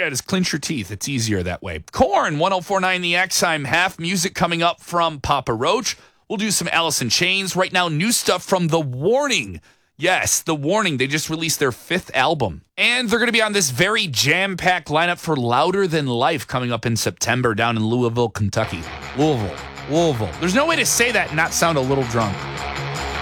Yeah, just clench your teeth. It's easier that way. Corn, 1049 The X. I'm half. Music coming up from Papa Roach. We'll do some Alice in Chains. Right now, new stuff from The Warning. Yes, The Warning. They just released their 5th album. And they're going to be on this very jam-packed lineup for Louder Than Life coming up in September down in Louisville, Kentucky. Louisville. There's no way to say that and not sound a little drunk.